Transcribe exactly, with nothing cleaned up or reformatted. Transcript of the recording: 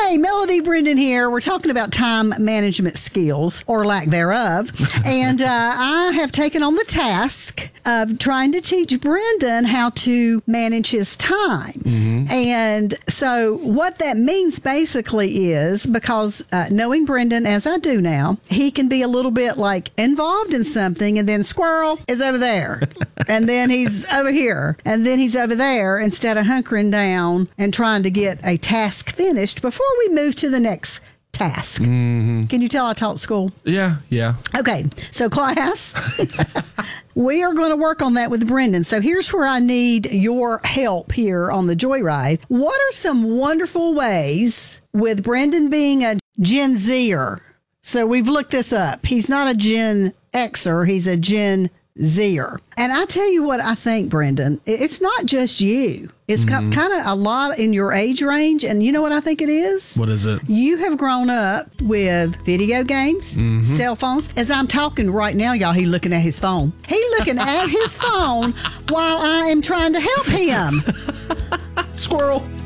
Hey, Melody Brendan here. We're talking about time management skills, or lack thereof. And uh, I have taken on the task of trying to teach Brendan how to manage his time. Mm-hmm. And so what that means basically is, because uh, knowing Brendan as I do now, he can be a little bit like involved in something, and then squirrel is over there. And then he's over here. And then he's over there, instead of hunkering down and trying to get a task finished before we move to the next task. Mm-hmm. Can you tell I taught school? Yeah, yeah. Okay, so class, we are going to work on that with Brendan. So here's where I need your help here on the Joyride. What are some wonderful ways, with Brendan being a Gen Zer? So we've looked this up. He's not a Gen Xer, he's a Gen Zer. And I tell you what I think, Brendan, it's not just you. It's mm-hmm. kind of a lot in your age range. And you know what I think it is? What is it? You have grown up with video games, mm-hmm. cell phones. As I'm talking right now, y'all, he looking at his phone. He looking at his phone while I am trying to help him. Squirrel.